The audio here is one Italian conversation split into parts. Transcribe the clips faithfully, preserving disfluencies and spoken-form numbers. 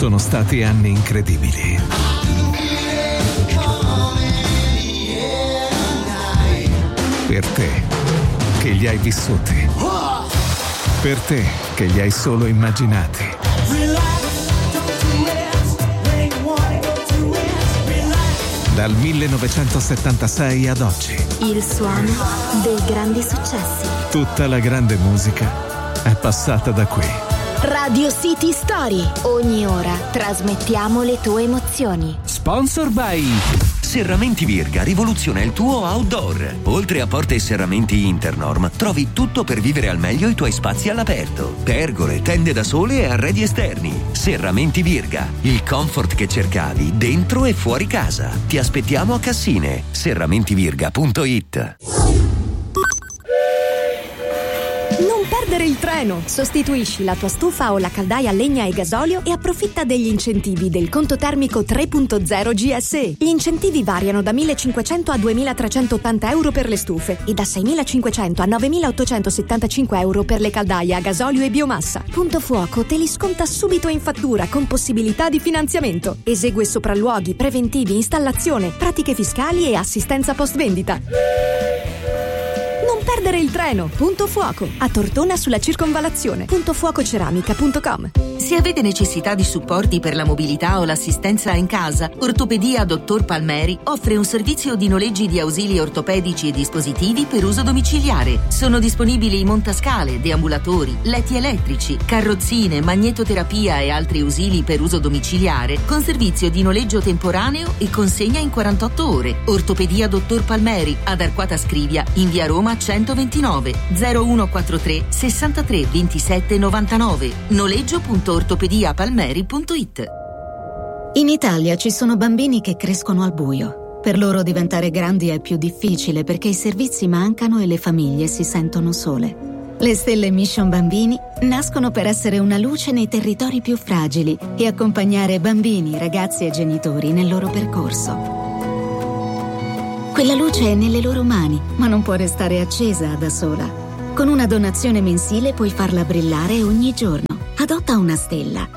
Sono stati anni incredibili. Per te, che li hai vissuti. Per te, che li hai solo immaginati. Dal millenovecentosettantasei ad oggi. Il suono dei grandi successi. Tutta la grande musica è passata da qui. Radio City Story. Ogni ora trasmettiamo le tue emozioni. Sponsor by Serramenti Virga rivoluziona il tuo outdoor. Oltre a porte e serramenti Internorm, trovi tutto per vivere al meglio i tuoi spazi all'aperto. Pergole, tende da sole e arredi esterni. Serramenti Virga, il comfort che cercavi dentro e fuori casa. Ti aspettiamo a Cassine. serramentivirga punto it. Non perdere il treno! Sostituisci la tua stufa o la caldaia a legna e gasolio e approfitta degli incentivi del conto termico tre punto zero G S E. Gli incentivi variano da millecinquecento a duemilatrecentottanta euro per le stufe e da seimilacinquecento a novemilaottocentosettantacinque euro per le caldaie a gasolio e biomassa. Punto Fuoco te li sconta subito in fattura con possibilità di finanziamento. Esegue sopralluoghi, preventivi, installazione, pratiche fiscali e assistenza post vendita. Non perdere il treno. Punto Fuoco. A Tortona sulla circonvallazione. puntofuococeramica punto com. Se avete necessità di supporti per la mobilità o l'assistenza in casa, Ortopedia Dottor Palmeri offre un servizio di noleggi di ausili ortopedici e dispositivi per uso domiciliare. Sono disponibili montascale, deambulatori, letti elettrici, carrozzine, magnetoterapia e altri ausili per uso domiciliare con servizio di noleggio temporaneo e consegna in quarantotto ore. Ortopedia Dottor Palmeri ad Arquata Scrivia in via Roma centoventinove zero uno quarantatré sessantatré ventisette novantanove. noleggio punto ortopedia palmeri punto it. In Italia ci sono bambini che crescono al buio. Per loro diventare grandi è più difficile perché i servizi mancano e le famiglie si sentono sole. Le stelle Mission Bambini nascono per essere una luce nei territori più fragili e accompagnare bambini, ragazzi e genitori nel loro percorso. Quella luce è nelle loro mani, ma non può restare accesa da sola. Con una donazione mensile puoi farla brillare ogni giorno. Adotta una stella.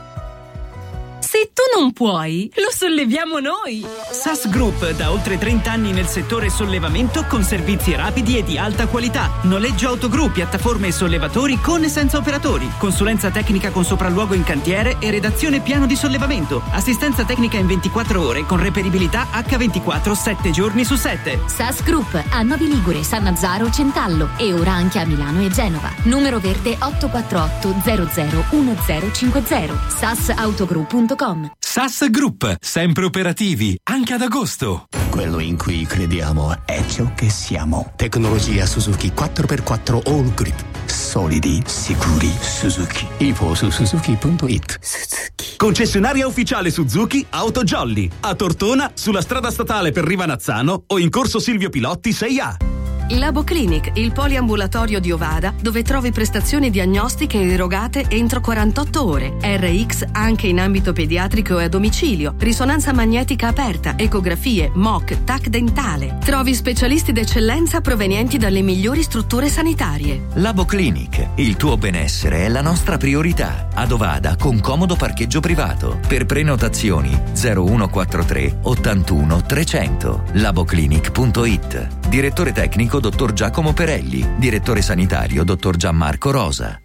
Se tu non puoi, lo solleviamo noi! S A S Group, da oltre trenta anni nel settore sollevamento con servizi rapidi e di alta qualità. Noleggio autogru, piattaforme e sollevatori con e senza operatori. Consulenza tecnica con sopralluogo in cantiere e redazione piano di sollevamento. Assistenza tecnica in ventiquattro ore con reperibilità acca ventiquattro, sette giorni su sette. S A S Group a Novi Ligure, Sannazzaro, Centallo e ora anche a Milano e Genova. Numero verde otto quattro otto zero zero uno zero cinque zero. sasautogroup punto com. S A S Group, sempre operativi, anche ad agosto. Quello in cui crediamo è ciò che siamo. Tecnologia Suzuki quattro per quattro All Grip. Solidi, sicuri, Suzuki. Info su suzuki punto it. Suzuki. Concessionaria ufficiale Suzuki Auto Jolly. A Tortona, sulla strada statale per Rivanazzano o in corso Silvio Pilotti sei A. Labo Clinic, il poliambulatorio di Ovada, dove trovi prestazioni diagnostiche erogate entro quarantotto ore, R X anche in ambito pediatrico e a domicilio, risonanza magnetica aperta, ecografie, M O C, T A C dentale. Trovi specialisti d'eccellenza provenienti dalle migliori strutture sanitarie. Labo Clinic, il tuo benessere è la nostra priorità. Ad Ovada con comodo parcheggio privato. Per prenotazioni zero uno quarantatré ottantuno trecento. laboclinic punto it. Direttore tecnico dottor Giacomo Perelli. Direttore sanitario dottor Gianmarco Rosa.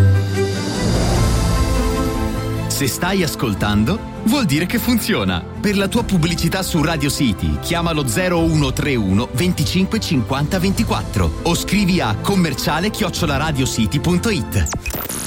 Se stai ascoltando, vuol dire che funziona. Per la tua pubblicità su Radio City, chiama lo zero uno trentuno venticinque cinquanta ventiquattro o scrivi a commerciale chiocciola radiocity punto it.